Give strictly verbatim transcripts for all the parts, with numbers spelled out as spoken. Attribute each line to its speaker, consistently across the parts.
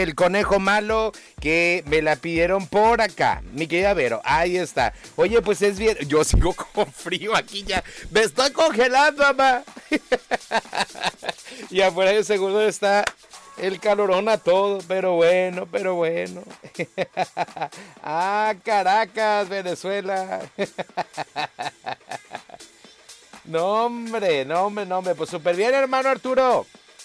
Speaker 1: El conejo malo que me la pidieron por acá. Mi querida Vero, ahí está. Oye, pues es bien. Yo sigo con frío aquí ya. Me estoy congelando, mamá. Y afuera de seguro está el calorón a todo. Pero bueno, pero bueno. Ah, Caracas, Venezuela. No, hombre, no, hombre, no, hombre. Pues súper bien, hermano Arturo.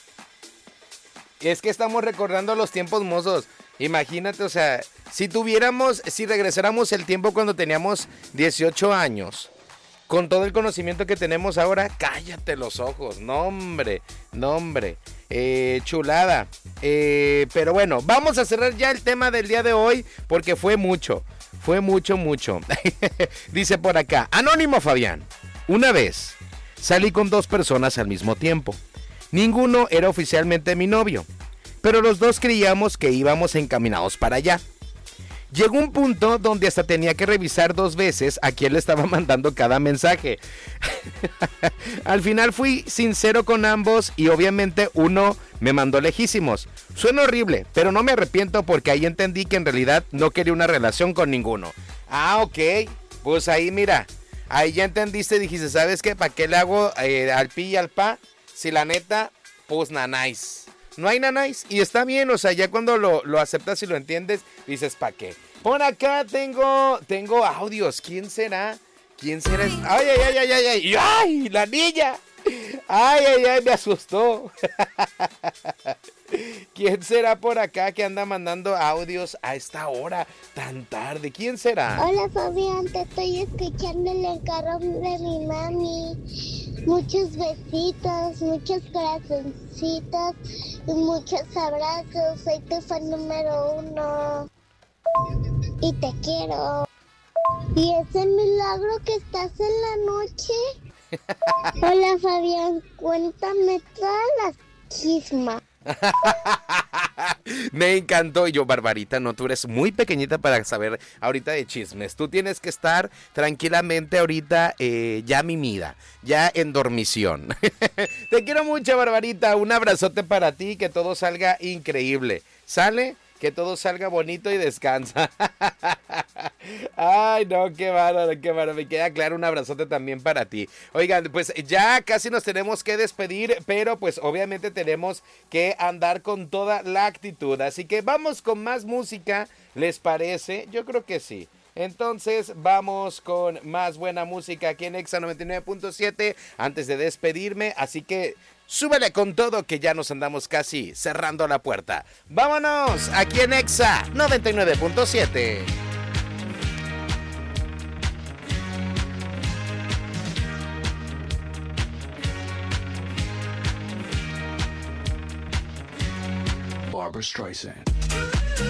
Speaker 1: Es que estamos recordando los tiempos mozos. Imagínate, o sea, si tuviéramos, si regresáramos el tiempo cuando teníamos dieciocho años, con todo el conocimiento que tenemos ahora, cállate los ojos. No, hombre, no, hombre. Eh, chulada. Eh, pero bueno, vamos a cerrar ya el tema del día de hoy porque fue mucho, fue mucho, mucho. Dice por acá, Anónimo Fabián, una vez salí con dos personas al mismo tiempo. Ninguno era oficialmente mi novio, pero los dos creíamos que íbamos encaminados para allá. Llegó un punto donde hasta tenía que revisar dos veces a quién le estaba mandando cada mensaje. Al final fui sincero con ambos y obviamente uno me mandó lejísimos. Suena horrible, pero no me arrepiento porque ahí entendí que en realidad no quería una relación con ninguno. Ah, ok, pues ahí mira, ahí ya entendiste, dijiste, ¿sabes qué? ¿Para qué le hago eh, al pi y al pa? Si la neta, pues nanáis. No hay nanáis. Y está bien, o sea, ya cuando lo, lo aceptas y lo entiendes, dices, ¿para qué? Por acá tengo, tengo audios. ¿Quién será? ¿Quién será? ¡Ay, ay, ay, ay, ay! ¡Ay, ay la niña! ¡Ay, ay, ay! Me asustó. ¿Quién será por acá que anda mandando audios a esta hora tan tarde? ¿Quién será?
Speaker 2: Hola, Fabián, te estoy escuchando en el carro de mi mami. Muchos besitos, muchos corazoncitos y muchos abrazos. Soy tu fan número uno. Y te quiero. ¿Y ese milagro que estás en la noche? Hola, Fabián, cuéntame todas las chismas.
Speaker 1: Me encantó. Y yo, Barbarita, no, tú eres muy pequeñita para saber ahorita de chismes. Tú tienes que estar tranquilamente ahorita eh, ya mimida, ya en dormición. Te quiero mucho, Barbarita. Un abrazote para ti, que todo salga increíble. ¿Sale? Que todo salga bonito y descansa. Ay, no, qué bárbaro, qué bárbaro. Me queda claro, un abrazote también para ti. Oigan, pues ya casi nos tenemos que despedir, pero pues obviamente tenemos que andar con toda la actitud. Así que vamos con más música, ¿les parece? Yo creo que sí. Entonces vamos con más buena música aquí en Exa noventa y nueve punto siete antes de despedirme, así que súbele con todo que ya nos andamos casi cerrando la puerta. ¡Vámonos! Aquí en Exa noventa y nueve punto siete.
Speaker 3: Barbra Streisand.